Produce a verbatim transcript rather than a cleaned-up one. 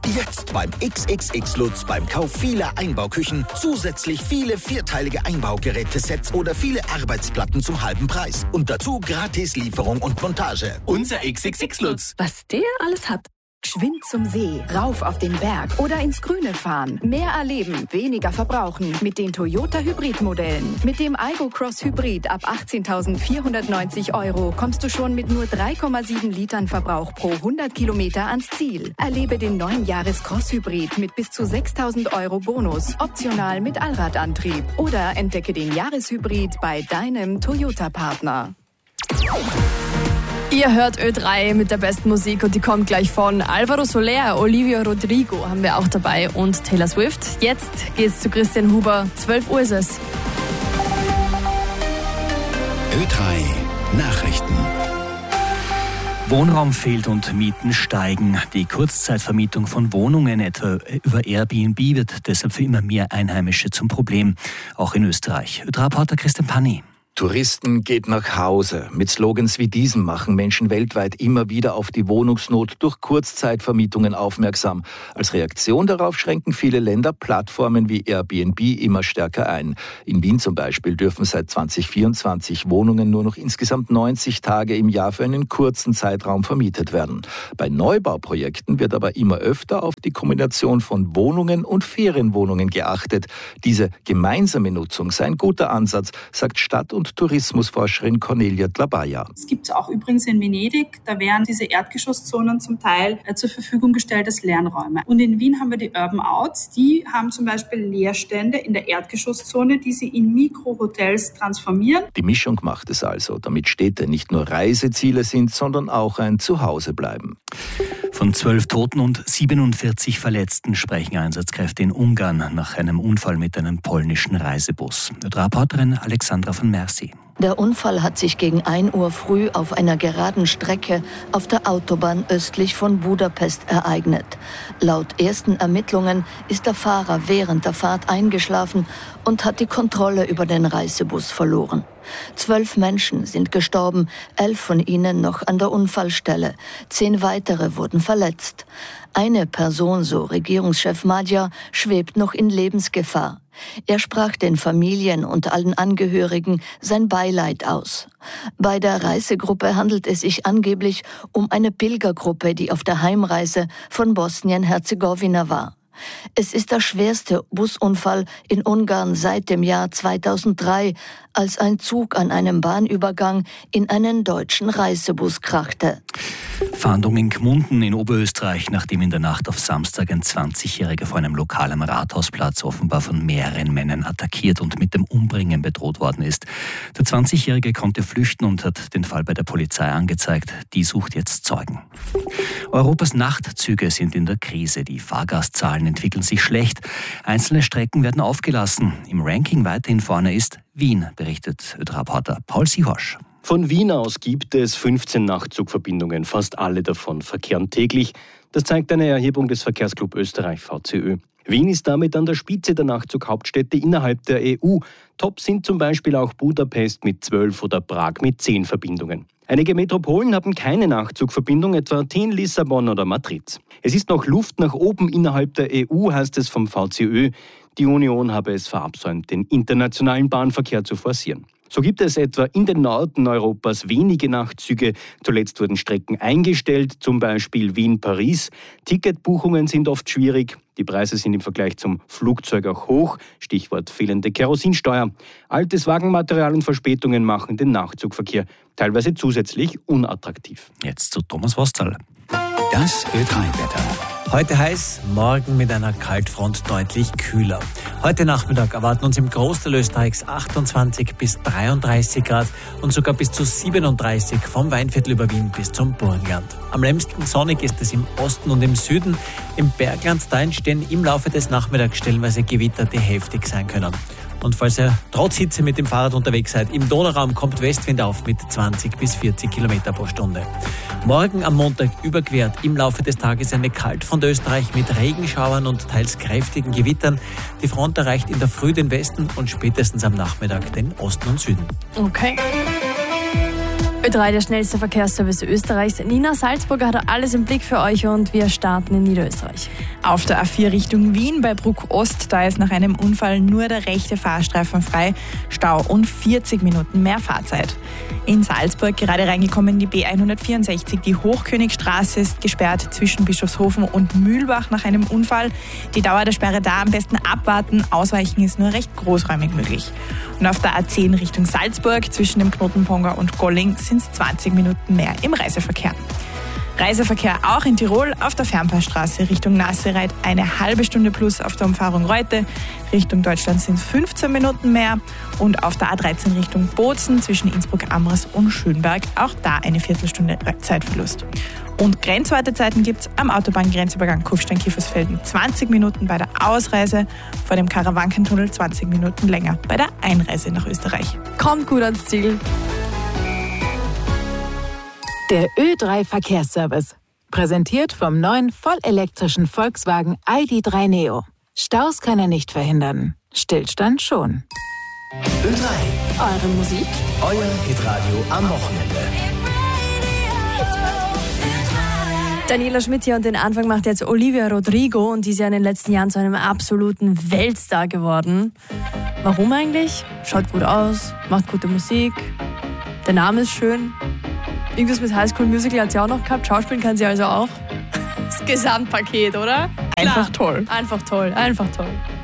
Jetzt beim X X X Lutz beim Kauf vieler Einbauküchen zusätzlich viele vierteilige Einbaugerätesets oder viele Arbeitsplatten zum halben Preis. Und dazu gratis Lieferung und Montage. Unser X X X Lutz. Was der alles hat. Geschwind zum See, rauf auf den Berg oder ins Grüne fahren. Mehr erleben, weniger verbrauchen mit den Toyota Hybrid-Modellen. Mit dem Aygo Cross Hybrid ab achtzehntausendvierhundertneunzig Euro kommst du schon mit nur drei Komma sieben Litern Verbrauch pro hundert Kilometer ans Ziel. Erlebe den neuen Jahres Cross Hybrid mit bis zu sechstausend Euro Bonus, optional mit Allradantrieb. Oder entdecke den Jahreshybrid bei deinem Toyota-Partner. Ihr hört Ö drei mit der besten Musik und die kommt gleich von Alvaro Soler, Olivia Rodrigo haben wir auch dabei und Taylor Swift. Jetzt geht's zu Christian Huber. zwölf Uhr ist es. Ö drei Nachrichten. Wohnraum fehlt und Mieten steigen. Die Kurzzeitvermietung von Wohnungen, etwa über Airbnb, wird deshalb für immer mehr Einheimische zum Problem, auch in Österreich. Ö drei Reporter Christian Panni. Touristen geht nach Hause. Mit Slogans wie diesem machen Menschen weltweit immer wieder auf die Wohnungsnot durch Kurzzeitvermietungen aufmerksam. Als Reaktion darauf schränken viele Länder Plattformen wie Airbnb immer stärker ein. In Wien zum Beispiel dürfen seit zwanzig vierundzwanzig Wohnungen nur noch insgesamt neunzig Tage im Jahr für einen kurzen Zeitraum vermietet werden. Bei Neubauprojekten wird aber immer öfter auf die Kombination von Wohnungen und Ferienwohnungen geachtet. Diese gemeinsame Nutzung sei ein guter Ansatz, sagt Stadt- und Tourismusforscherin Cornelia Dlabaya. Es gibt es auch übrigens in Venedig, da werden diese Erdgeschosszonen zum Teil äh, zur Verfügung gestellt als Lernräume. Und in Wien haben wir die Urban Outs, die haben zum Beispiel Leerstände in der Erdgeschosszone, die sie in Mikrohotels transformieren. Die Mischung macht es also, damit Städte nicht nur Reiseziele sind, sondern auch ein Zuhause bleiben. Von zwölf Toten und siebenundvierzig Verletzten sprechen Einsatzkräfte in Ungarn nach einem Unfall mit einem polnischen Reisebus. Reporterin Alexandra von Mercy. Der Unfall hat sich gegen ein Uhr früh auf einer geraden Strecke auf der Autobahn östlich von Budapest ereignet. Laut ersten Ermittlungen ist der Fahrer während der Fahrt eingeschlafen und hat die Kontrolle über den Reisebus verloren. Zwölf Menschen sind gestorben, elf von ihnen noch an der Unfallstelle. Zehn weitere wurden verletzt. Eine Person, so Regierungschef Magyar, schwebt noch in Lebensgefahr. Er sprach den Familien und allen Angehörigen sein Beileid aus. Bei der Reisegruppe handelt es sich angeblich um eine Pilgergruppe, die auf der Heimreise von Bosnien-Herzegowina war. Es ist der schwerste Busunfall in Ungarn seit dem Jahr zweitausenddrei, als ein Zug an einem Bahnübergang in einen deutschen Reisebus krachte. Fahndung in Gmunden in Oberösterreich, nachdem in der Nacht auf Samstag ein zwanzigjähriger vor einem Lokal am Rathausplatz offenbar von mehreren Männern attackiert und mit dem Umbringen bedroht worden ist. Der zwanzigjährige konnte flüchten und hat den Fall bei der Polizei angezeigt. Die sucht jetzt Zeugen. Europas Nachtzüge sind in der Krise. Die Fahrgastzahlen entwickeln sich schlecht. Einzelne Strecken werden aufgelassen. Im Ranking weiterhin vorne ist Wien, berichtet Ö drei Reporter Paul Siehosch. Von Wien aus gibt es fünfzehn Nachtzugverbindungen, fast alle davon verkehren täglich. Das zeigt eine Erhebung des Verkehrsclub Österreich V C Ö. Wien ist damit an der Spitze der Nachtzughauptstädte innerhalb der E U. Top sind zum Beispiel auch Budapest mit zwölf oder Prag mit zehn Verbindungen. Einige Metropolen haben keine Nachtzugverbindung, etwa Athen, Lissabon oder Madrid. Es ist noch Luft nach oben innerhalb der E U, heißt es vom V C Ö. Die Union habe es verabsäumt, den internationalen Bahnverkehr zu forcieren. So gibt es etwa in den Norden Europas wenige Nachtzüge. Zuletzt wurden Strecken eingestellt, zum Beispiel Wien-Paris. Ticketbuchungen sind oft schwierig. Die Preise sind im Vergleich zum Flugzeug auch hoch. Stichwort fehlende Kerosinsteuer. Altes Wagenmaterial und Verspätungen machen den Nachtzugverkehr teilweise zusätzlich unattraktiv. Jetzt zu Thomas Wostal. Das Ö drei Wetter. Heute heiß, morgen mit einer Kaltfront deutlich kühler. Heute Nachmittag erwarten uns im Großteil Österreichs achtundzwanzig bis dreiunddreißig Grad und sogar bis zu siebenunddreißig vom Weinviertel über Wien bis zum Burgenland. Am längsten sonnig ist es im Osten und im Süden. Im Bergland, da entstehen im Laufe des Nachmittags stellenweise Gewitter, die heftig sein können. Und falls ihr trotz Hitze mit dem Fahrrad unterwegs seid, im Donauraum kommt Westwind auf mit zwanzig bis vierzig Kilometer pro Stunde. Morgen am Montag überquert im Laufe des Tages eine Kaltfront Österreich mit Regenschauern und teils kräftigen Gewittern. Die Front erreicht in der Früh den Westen und spätestens am Nachmittag den Osten und Süden. Okay. Ö drei, der schnellste Verkehrsservice Österreichs. Nina Salzburger hat alles im Blick für euch und wir starten in Niederösterreich. Auf der A vier Richtung Wien bei Bruck Ost, da ist nach einem Unfall nur der rechte Fahrstreifen frei. Stau und vierzig Minuten mehr Fahrzeit. In Salzburg gerade reingekommen die B hundertvierundsechzig. Die Hochkönigstraße ist gesperrt zwischen Bischofshofen und Mühlbach nach einem Unfall. Die Dauer der Sperre da am besten abwarten. Ausweichen ist nur recht großräumig möglich. Und auf der A zehn Richtung Salzburg zwischen dem Knotenponger und Golling sind es zwanzig Minuten mehr im Reiseverkehr. Reiseverkehr auch in Tirol auf der Fernpassstraße Richtung Nassereit eine halbe Stunde plus auf der Umfahrung Reute. Richtung Deutschland sind fünfzehn Minuten mehr und auf der A dreizehn Richtung Bozen zwischen Innsbruck-Amras und Schönberg auch da eine Viertelstunde Zeitverlust. Und Grenzwartezeiten gibt es am Autobahngrenzübergang Kufstein-Kiefersfelden zwanzig Minuten bei der Ausreise, vor dem Karawankentunnel zwanzig Minuten länger bei der Einreise nach Österreich. Kommt gut ans Ziel. Der Ö drei Verkehrsservice. Präsentiert vom neuen vollelektrischen Volkswagen I D drei Neo. Staus kann er nicht verhindern. Stillstand schon. Ö drei. Eure Musik. Euer Hitradio am Wochenende. Daniela Schmidt hier und den Anfang macht jetzt Olivia Rodrigo und die ist ja in den letzten Jahren zu einem absoluten Weltstar geworden. Warum eigentlich? Schaut gut aus, macht gute Musik, der Name ist schön. Irgendwas mit High School Musical hat sie auch noch gehabt. Schauspielen kann sie also auch. Das Gesamtpaket, oder? Einfach Klar. toll. Einfach toll, einfach toll.